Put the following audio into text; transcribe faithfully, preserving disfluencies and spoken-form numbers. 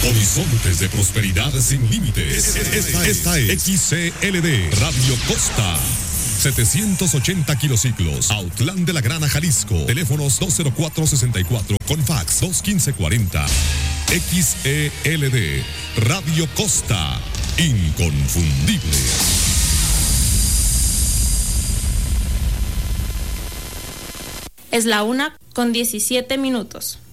Horizontes de prosperidad sin límites. Esta, esta es X C L D Radio Costa. setecientos ochenta kilociclos, Autlán de la Grana, Jalisco. Teléfonos dos cero cuatro sesenta y cuatro con fax dos uno cinco cuarenta. X E L D Radio Costa. Inconfundible. Es la una con diecisiete minutos.